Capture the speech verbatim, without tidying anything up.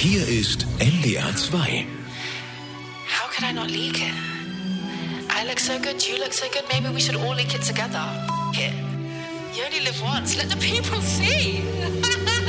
Hier ist N D R zwei. How could I not leak it? I look so good, you look so good, maybe we should all leak it together. F- it. You only live once, let the people see.